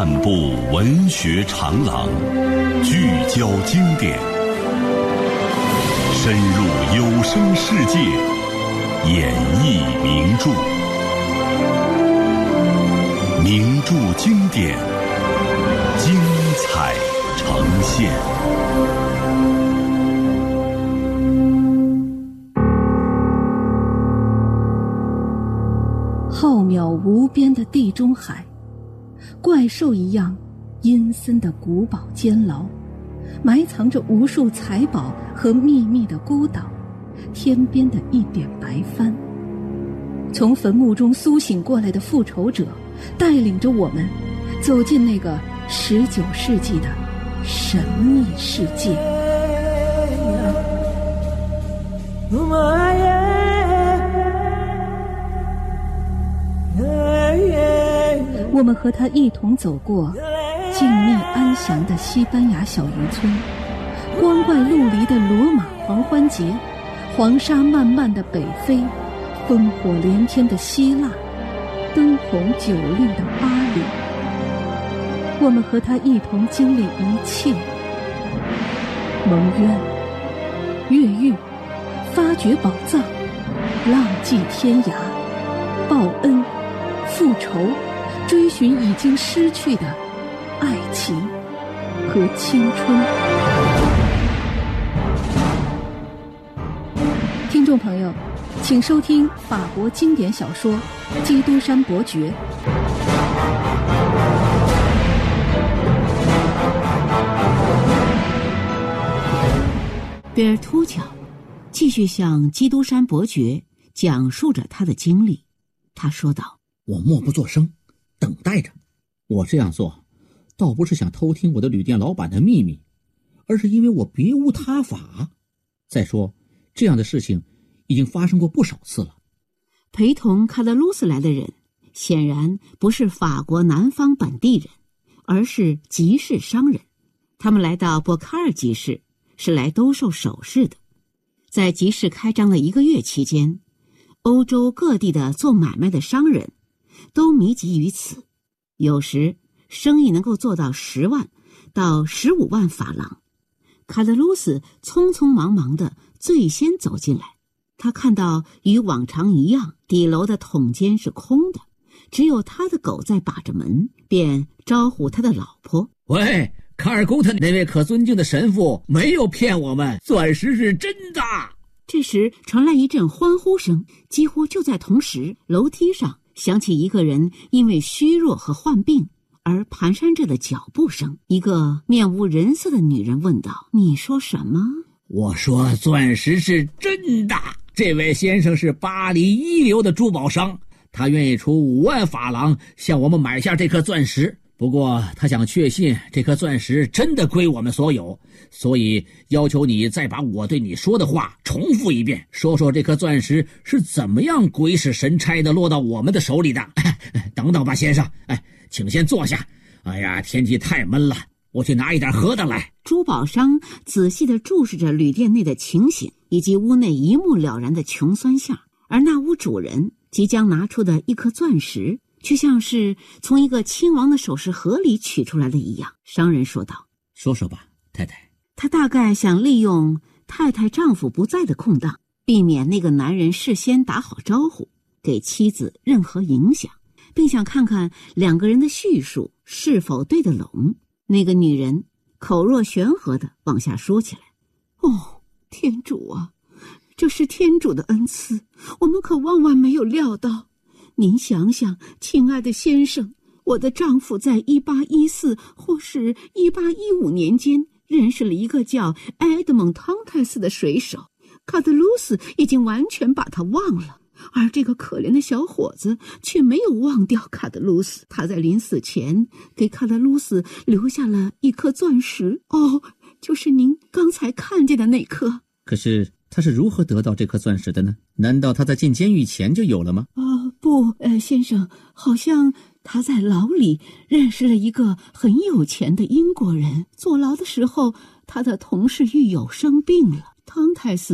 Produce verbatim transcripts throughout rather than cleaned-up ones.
漫步文学长廊，聚焦经典，深入有声世界，演绎名著。名著经典，精彩呈现。 浩渺无边的地中海，怪兽一样阴森的古堡监牢，埋藏着无数财宝和秘密的孤岛，天边的一点白帆。从坟墓中苏醒过来的复仇者，带领着我们走进那个十九世纪的神秘世界。我们和他一同走过静谧安详的西班牙小渔村，光怪陆离的罗马狂欢节，黄沙漫漫的北非，烽火连天的希腊，灯红酒绿的巴黎。我们和他一同经历一切：蒙冤、越狱、发掘宝藏、浪迹天涯、报恩、复仇，追寻已经失去的爱情和青春。听众朋友，请收听法国经典小说《基督山伯爵》。 贝尔图乔继续向基督山伯爵讲述着他的经历。他说道： 我默不作声，等待着。我这样做倒不是想偷听我的旅店老板的秘密，而是因为我别无他法。再说，这样的事情已经发生过不少次了。 陪同卡德鲁斯来的人显然不是法国南方本地人，而是集市商人。他们来到博卡尔集市是来兜售首饰的。在集市开张的一个月期间，欧洲各地的做买卖的商人都密集于此，有时生意能够做到十万到十五万法郎。卡德鲁斯匆匆忙忙地最先走进来，他看到与往常一样，底楼的筒间是空的，只有他的狗在把着门，便招呼他的老婆： 喂，卡尔沟特那位可尊敬的神父没有骗我们，钻石是真的。 这时传来一阵欢呼声，几乎就在同时，楼梯上响起一个人因为虚弱和患病而蹒跚着的脚步声。一个面无人色的女人问道：你说什么？ 我说钻石是真的。这位先生是巴黎一流的珠宝商，他愿意出五万法郎向我们买下这颗钻石。不过他想确信这颗钻石真的归我们所有，所以要求你再把我对你说的话重复一遍，说说这颗钻石是怎么样鬼使神差的落到我们的手里的。等等吧，先生，哎，请先坐下。哎呀，天气太闷了，我去拿一点喝的来。 珠宝商仔细地注视着旅店内的情形，以及屋内一目了然的穷酸相，而那屋主人即将拿出的一颗钻石却像是从一个亲王的首饰盒里取出来的一样。商人说道： 说说吧，太太。 他大概想利用太太丈夫不在的空档，避免那个男人事先打好招呼，给妻子任何影响，并想看看两个人的叙述是否对得拢。那个女人口若悬河地往下说起来：哦，天主啊，这是天主的恩赐，我们可万万没有料到。您想想，亲爱的先生，我的丈夫在一八一四或是一八一五年间认识了一个叫埃德蒙·汤泰斯的水手，卡德鲁斯已经完全把他忘了，而这个可怜的小伙子却没有忘掉卡德鲁斯。他在临死前给卡德鲁斯留下了一颗钻石，哦，就是您刚才看见的那颗。 可是他是如何得到这颗钻石的呢？难道他在进监狱前就有了吗？ 啊、呃，不，呃，先生，好像他在牢里认识了一个很有钱的英国人。坐牢的时候，他的同事狱友生病了，汤泰斯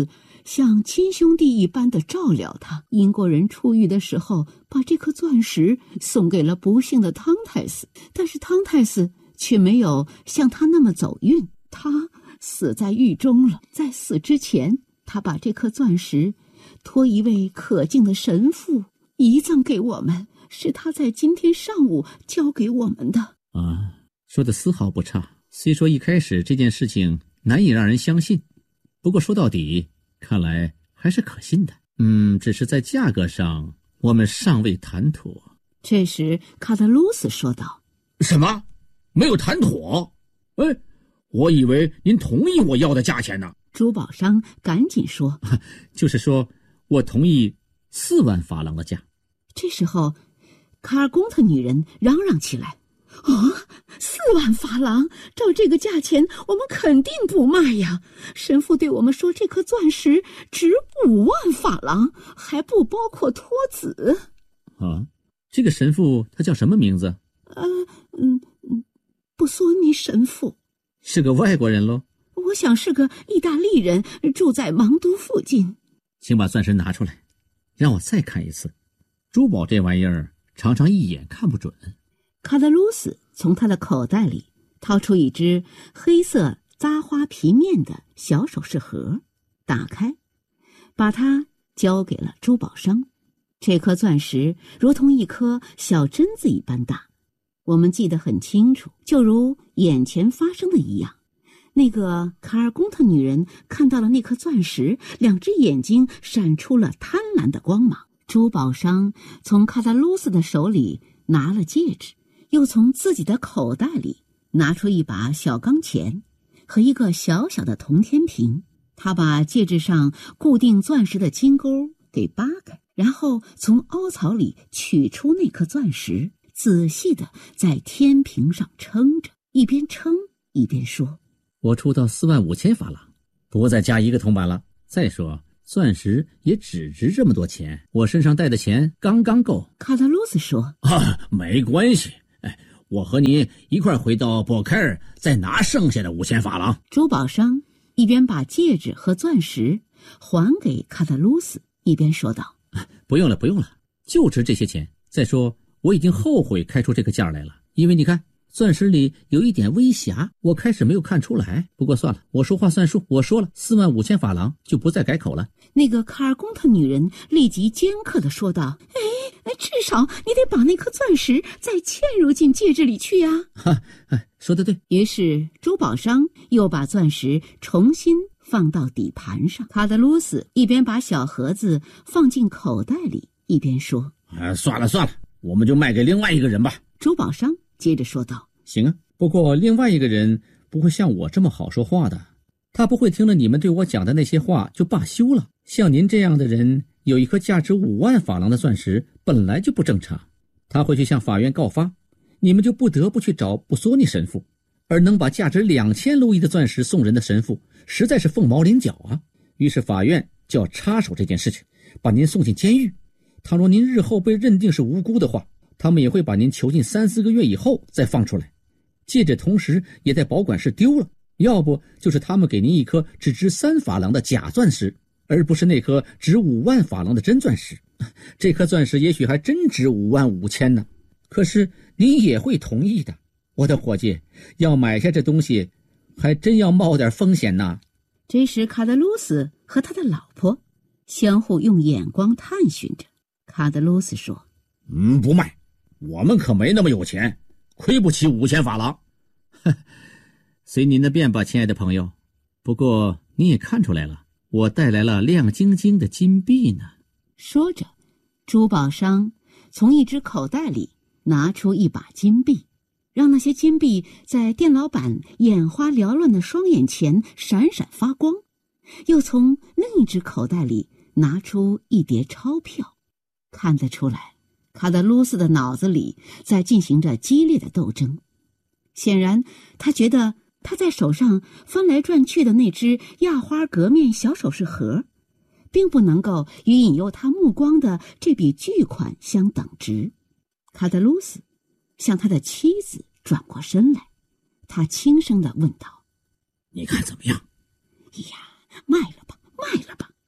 像亲兄弟一般的照料他。英国人出狱的时候，把这颗钻石送给了不幸的汤太斯，但是汤太斯却没有像他那么走运，他死在狱中了。在死之前，他把这颗钻石托一位可敬的神父遗赠给我们，是他在今天上午交给我们的。 啊，说的丝毫不差。虽说一开始这件事情难以让人相信，不过说到底，看来还是可信的。嗯，只是在价格上我们尚未谈妥。 这时卡德鲁斯说道： 什么？没有谈妥？哎，我以为您同意我要的价钱呢。 珠宝商赶紧说： 就是说我同意四万法郎的价。 这时候卡尔贡特女人嚷嚷起来：啊，四万法郎，照这个价钱我们肯定不卖呀！神父对我们说这颗钻石值五万法郎，还不包括托子。 啊，这个神父他叫什么名字？ 呃嗯嗯，布索尼神父。 是个外国人咯？ 我想是个意大利人，住在芒都附近。 请把钻石拿出来，让我再看一次。珠宝这玩意儿常常一眼看不准。 卡德鲁斯从他的口袋里掏出一只黑色扎花皮面的小首饰盒，打开，把它交给了珠宝商。这颗钻石如同一颗小榛子一般大，我们记得很清楚，就如眼前发生的一样。那个卡尔贡特女人看到了那颗钻石，两只眼睛闪出了贪婪的光芒。珠宝商从卡德鲁斯的手里拿了戒指，又从自己的口袋里拿出一把小钢钳和一个小小的铜天平。他把戒指上固定钻石的金钩给扒开，然后从凹槽里取出那颗钻石，仔细地在天平上称着，一边称一边说： 我出到四万五千法郎，不再加一个铜板了。再说钻石也只值这么多钱，我身上带的钱刚刚够。 卡德鲁斯说： 啊，没关系，哎，我和你一块回到博凯尔，再拿剩下的五千法郎。 珠宝商一边把戒指和钻石还给卡德鲁斯，一边说道： 不用了，不用了，就值这些钱。再说我已经后悔开出这个价来了，因为你看钻石里有一点微瑕，我开始没有看出来。不过算了，我说话算数，我说了四万五千法郎，就不再改口了。 那个卡尔贡特女人立即尖刻地说道：哎，至少你得把那颗钻石再嵌入进戒指里去呀！ 哈，哎，说得对。 于是珠宝商又把钻石重新放到底盘上。卡德鲁斯一边把小盒子放进口袋里，一边说： 啊，算了算了，我们就卖给另外一个人吧。 珠宝商接着说道： 行啊，不过另外一个人不会像我这么好说话的，他不会听了你们对我讲的那些话就罢休了。像您这样的人有一颗价值五万法郎的钻石本来就不正常，他会去向法院告发，你们就不得不去找布索尼神父，而能把价值两千路易的钻石送人的神父实在是凤毛麟角啊。于是法院就要插手这件事情，把您送进监狱。倘若您日后被认定是无辜的话，他们也会把您囚禁三四个月以后再放出来。戒指同时也在保管室丢了，要不就是他们给您一颗只值三法郎的假钻石，而不是那颗值五万法郎的真钻石。这颗钻石也许还真值五万五千呢。可是您也会同意的，我的伙计，要买下这东西还真要冒点风险呢。 这时卡德鲁斯和他的老婆相互用眼光探寻着。卡德鲁斯说： 嗯，不卖，我们可没那么有钱，亏不起五千法郎。随您的便吧，亲爱的朋友。不过你也看出来了，我带来了亮晶晶的金币呢。 说着，珠宝商从一只口袋里拿出一把金币，让那些金币在店老板眼花缭乱的双眼前闪闪发光，又从另一只口袋里拿出一叠钞票。看得出来，卡德鲁斯的脑子里在进行着激烈的斗争。显然他觉得他在手上翻来转去的那只压花革面小首饰盒并不能够与引诱他目光的这笔巨款相等值。卡德鲁斯向他的妻子转过身来，他轻声地问道： 你看怎么样？ 呀，卖了吧，卖了吧。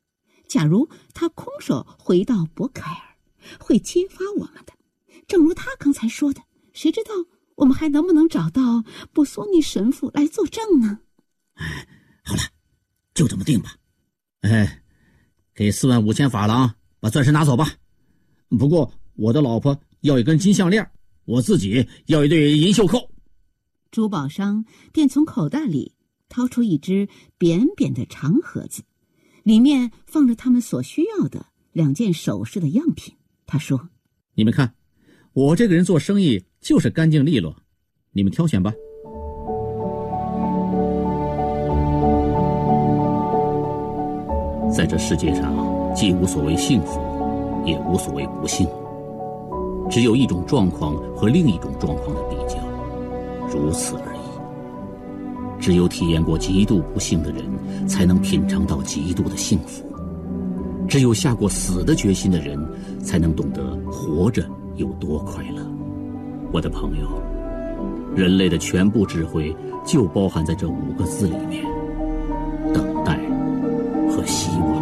假如他空手回到博凯尔，会揭发我们的。正如他刚才说的，谁知道我们还能不能找到布索尼神父来作证呢？ 哎，好了，就这么定吧。哎，给四万五千法郎，把钻石拿走吧。不过我的老婆要一根金项链，我自己要一对银袖扣。 珠宝商便从口袋里掏出一只扁扁的长盒子，里面放着他们所需要的两件首饰的样品。他说： 你们看，我这个人做生意就是干净利落，你们挑选吧。 在这世界上，既无所谓幸福，也无所谓不幸，只有一种状况和另一种状况的比较，如此而已。只有体验过极度不幸的人，才能品尝到极度的幸福；只有下过死的决心的人，才能懂得活着有多快乐。我的朋友，人类的全部智慧就包含在这五个字里面：等待和希望。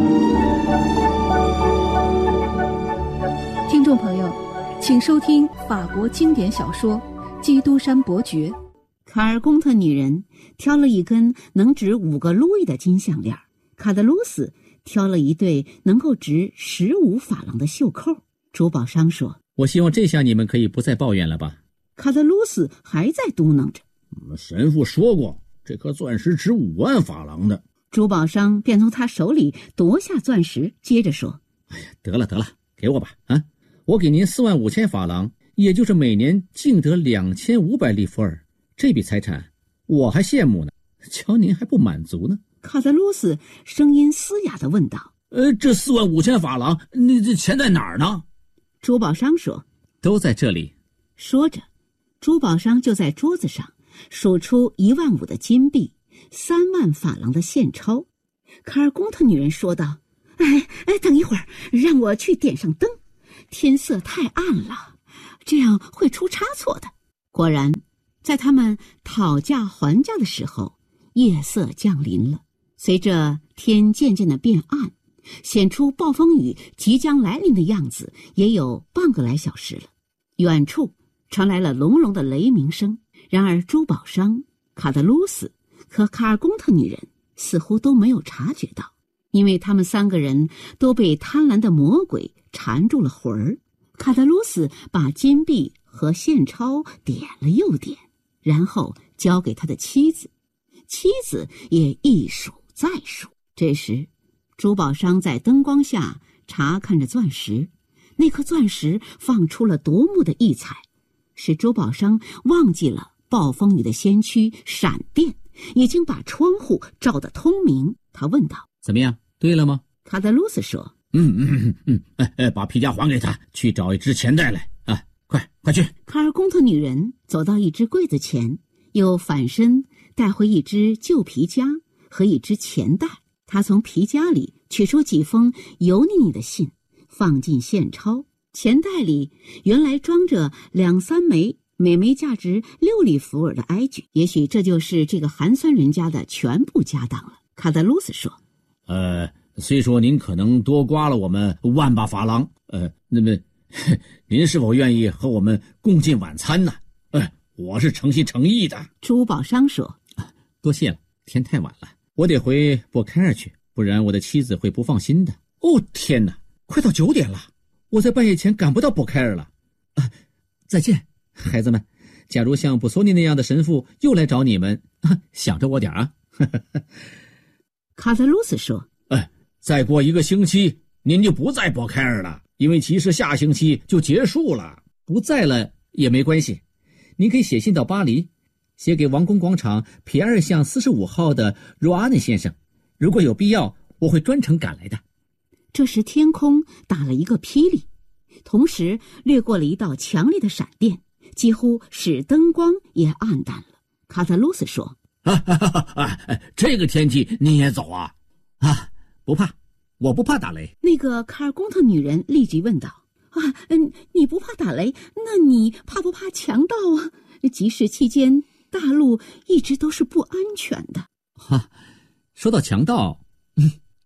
听众朋友，请收听法国经典小说《基督山伯爵》。 卡尔贡特女人挑了一根能值五个路易的金项链，卡德鲁斯挑了一对能够值十五法郎的袖扣。珠宝商说： 我希望这下你们可以不再抱怨了吧。 卡德鲁斯还在嘟囔着： 神父说过，这颗钻石值五万法郎的。 珠宝商便从他手里夺下钻石，接着说： 哎呀，得了得了，给我吧啊！我给您四万五千法郎，也就是每年净得两千五百利弗尔。这笔财产我还羡慕呢，瞧您还不满足呢。 卡德鲁斯声音嘶哑地问道： 呃，这四万五千法郎，那这钱在哪儿呢？ 珠宝商说： 都在这里。 说着，珠宝商就在桌子上数出一万五的金币，三万法郎的现钞。卡尔贡特女人说道：哎哎，等一会儿，让我去点上灯，天色太暗了，这样会出差错的。果然，在他们讨价还价的时候，夜色降临了。随着天渐渐的变暗，显出暴风雨即将来临的样子，也有半个来小时了。远处传来了隆隆的雷鸣声，然而珠宝商、卡德鲁斯和卡尔贡特女人似乎都没有察觉到，因为他们三个人都被贪婪的魔鬼缠住了魂儿。卡德鲁斯把金币和现钞点了又点，然后交给他的妻子，妻子也一数再数。这时，珠宝商在灯光下查看着钻石，那颗钻石放出了夺目的异彩，使珠宝商忘记了暴风雨的先驱闪电已经把窗户照得通明。他问道： 怎么样，对了吗？ 卡德鲁斯说： 嗯嗯嗯嗯，哎哎，把皮夹还给他，去找一只钱袋来啊！快快去！ 卡尔贡特女人走到一只柜子前，又反身带回一只旧皮夹和一只钱袋。她从皮夹里取出几封油腻腻的信，放进现钞。钱袋里原来装着两三枚每枚价值六里弗尔的埃举，也许这就是这个寒酸人家的全部家当了。卡德鲁斯说： 呃，虽说您可能多刮了我们万把法郎，呃，那么您是否愿意和我们共进晚餐呢？呃，我是诚心诚意的。 珠宝商说： 多谢了，天太晚了，我得回博凯尔去，不然我的妻子会不放心的。哦，天哪，快到九点了，我在半夜前赶不到博凯尔了。啊，再见，孩子们。假如像布索尼那样的神父又来找你们，啊、想着我点啊。 卡德鲁斯说： 哎，再过一个星期您就不在博凯尔了，因为其实下星期就结束了。不在了也没关系，您可以写信到巴黎，写给王宫广场皮埃尔巷四十五号的若阿内先生，如果有必要，我会专程赶来的。 这时天空打了一个霹雳，同时掠过了一道强烈的闪电，几乎使灯光也暗淡了。卡特鲁斯说： 啊哈哈哈，这个天气你也走啊？啊，不怕，我不怕打雷。 那个卡尔贡特女人立即问道：啊，嗯，你不怕打雷，那你怕不怕强盗啊？即使期间大陆一直都是不安全的。 哈，说到强盗，嗯，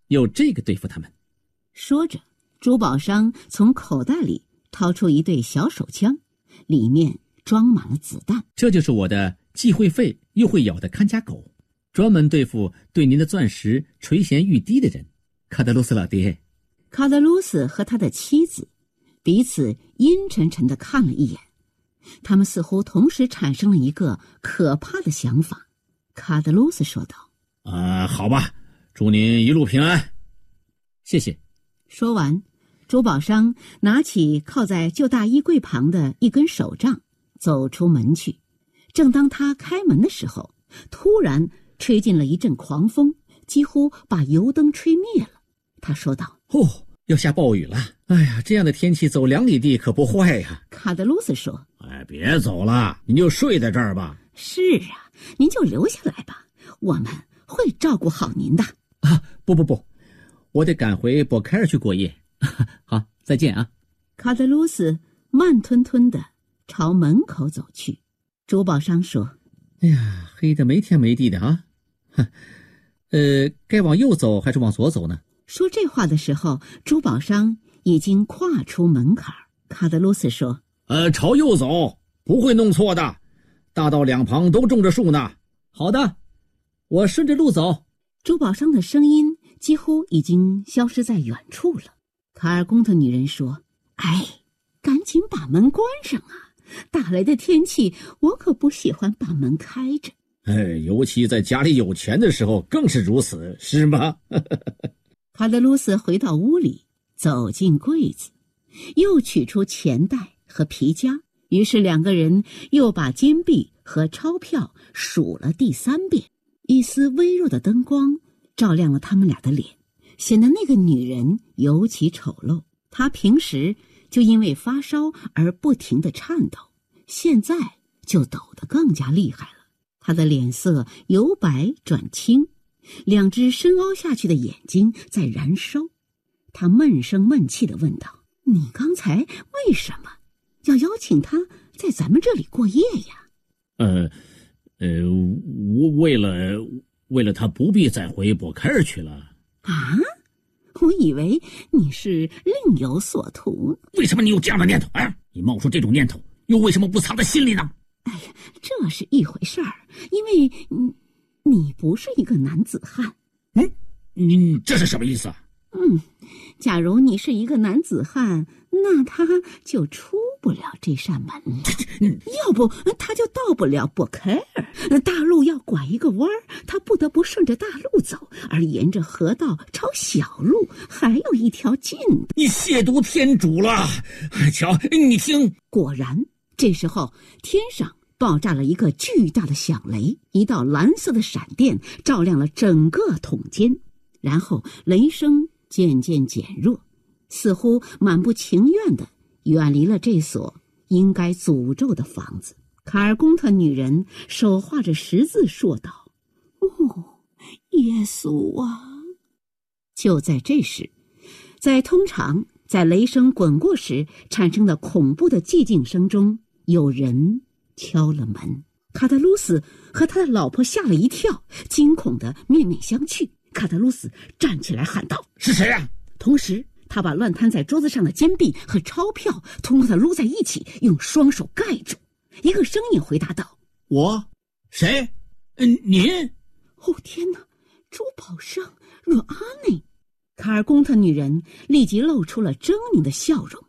有这个对付他们。 说着，珠宝商从口袋里掏出一对小手枪，里面装满了子弹。 这就是我的既会吠又会咬的看家狗，专门对付对您的钻石垂涎欲滴的人。卡德鲁斯老爹。 卡德鲁斯和他的妻子彼此阴沉沉地看了一眼，他们似乎同时产生了一个可怕的想法。卡德鲁斯说道： 啊、呃，好吧，祝您一路平安。 谢谢。 说完，珠宝商拿起靠在旧大衣柜旁的一根手杖，走出门去。正当他开门的时候，突然吹进了一阵狂风，几乎把油灯吹灭了。他说道： 哦，要下暴雨了。哎呀，这样的天气走两里地可不坏呀。 卡德鲁斯说： 哎，别走了，您就睡在这儿吧。 是啊，您就留下来吧，我们会照顾好您的。 啊，不不不，我得赶回博凯尔去过夜。好，再见啊。 卡德鲁斯慢吞吞地朝门口走去。珠宝商说： 哎呀，黑得没天没地的啊。呃，该往右走还是往左走呢？ 说这话的时候，珠宝商已经跨出门槛。卡德鲁斯说： 呃，朝右走，不会弄错的，大道两旁都种着树呢。 好的，我顺着路走。 珠宝商的声音几乎已经消失在远处了。卡尔贡特女人说：哎，赶紧把门关上啊，大雷的天气我可不喜欢把门开着。 哎，尤其在家里有钱的时候更是如此，是吗？ 卡德鲁斯回到屋里，走进柜子，又取出钱袋和皮夹，于是两个人又把金币和钞票数了第三遍。一丝微弱的灯光照亮了他们俩的脸，显得那个女人尤其丑陋。她平时就因为发烧而不停地颤抖，现在就抖得更加厉害了。她的脸色由白转青，两只深凹下去的眼睛在燃烧。她闷声闷气地问道：你刚才为什么要邀请他在咱们这里过夜呀？ 呃呃，为了为了他不必再回博凯尔去了。 啊，我以为你是另有所图。 为什么你有这样的念头啊？你冒出这种念头，又为什么不藏在心里呢？ 哎呀，这是一回事儿，因为你你不是一个男子汉。 嗯，你这是什么意思啊？ 嗯，假如你是一个男子汉，那他就出不了这扇门，要不他就到不了博凯尔。大路要拐一个弯儿，他不得不顺着大路走，而沿着河道朝小路还有一条近的。 你亵渎天主了！瞧，你听。 果然，这时候天上爆炸了一个巨大的响雷，一道蓝色的闪电照亮了整个筒间，然后雷声渐渐减弱，似乎满不情愿地远离了这所应该诅咒的房子。卡尔贡特女人手画着十字说道：哦，耶稣啊！就在这时，在通常在雷声滚过时产生的恐怖的寂静声中，有人敲了门。卡德鲁斯和他的老婆吓了一跳，惊恐地面面相觑。卡德鲁斯站起来喊道： 是谁啊？ 同时他把乱摊在桌子上的金币和钞票通过他撸在一起，用双手盖住。一个声音回答道： 我？谁？嗯，您？ 哦天哪，珠宝商若阿内！卡尔贡特女人立即露出了狰狞的笑容。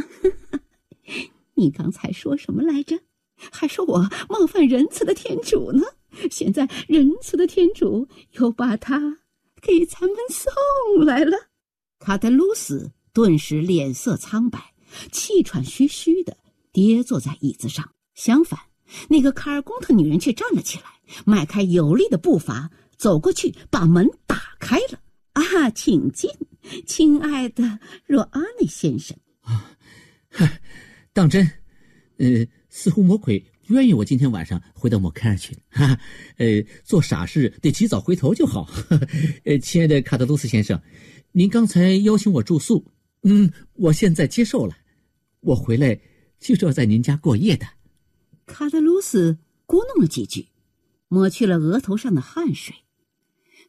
你刚才说什么来着？还说我冒犯仁慈的天主呢，现在仁慈的天主又把他给咱们送来了。卡德鲁斯顿时脸色苍白，气喘吁吁地跌坐在椅子上。相反，那个卡尔贡特女人却站了起来，迈开有力的步伐走过去，把门打开了。啊，请进，亲爱的若阿内先生。 啊，当真？呃，似乎魔鬼不愿意我今天晚上回到莫凯尔去。哈哈，呃，做傻事得及早回头就好。呃，亲爱的卡德鲁斯先生，您刚才邀请我住宿，嗯，我现在接受了。我回来就是要在您家过夜的。 卡德鲁斯咕哝了几句，抹去了额头上的汗水。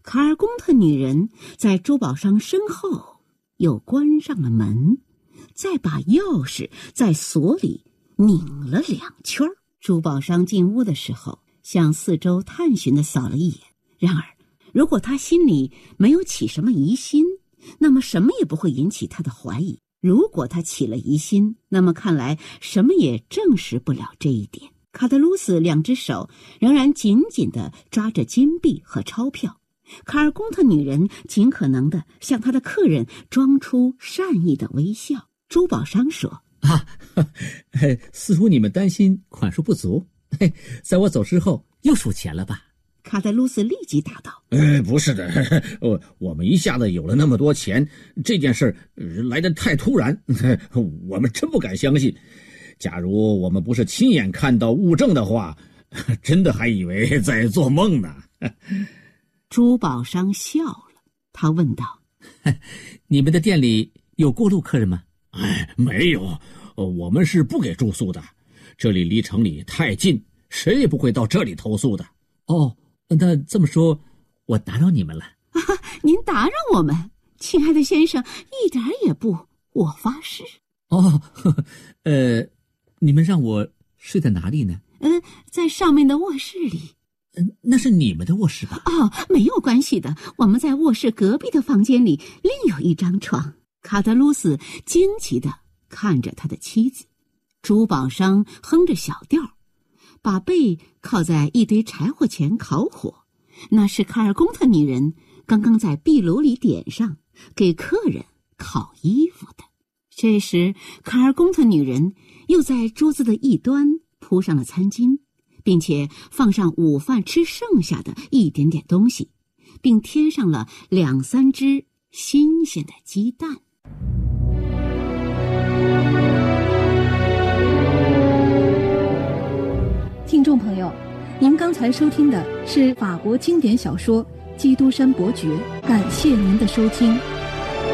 卡尔贡特女人在珠宝商身后又关上了门，再把钥匙在锁里拧了两圈。珠宝商进屋的时候，向四周探寻地扫了一眼。然而，如果他心里没有起什么疑心，那么什么也不会引起他的怀疑；如果他起了疑心，那么看来什么也证实不了这一点。卡德鲁斯两只手仍然紧紧地抓着金币和钞票。卡尔贡特女人尽可能地向他的客人装出善意的微笑。珠宝商说： 啊，似乎你们担心款数不足，嘿，在我走之后又数钱了吧？ 卡德鲁斯立即答道： 呃，不是的，我我们一下子有了那么多钱，这件事来得太突然，我们真不敢相信。假如我们不是亲眼看到物证的话，真的还以为在做梦呢。 珠宝商笑了，他问道： 你们的店里有过路客人吗？哎，没有，我们是不给住宿的，这里离城里太近，谁也不会到这里投宿的。哦，那这么说，我打扰你们了。 啊，您打扰我们，亲爱的先生，一点也不，我发誓。 哦，呵呵，呃，你们让我睡在哪里呢？ 嗯，在上面的卧室里。 嗯，那是你们的卧室吧？ 哦，没有关系的，我们在卧室隔壁的房间里另有一张床。卡德鲁斯惊奇地看着他的妻子。珠宝商哼着小调，把背靠在一堆柴火前烤火，那是卡尔贡特女人刚刚在壁炉里点上，给客人烤衣服的。这时，卡尔贡特女人又在桌子的一端铺上了餐巾，并且放上午饭吃剩下的一点点东西，并添上了两三只新鲜的鸡蛋。 听众朋友，您刚才收听的是法国经典小说《基督山伯爵》，感谢您的收听。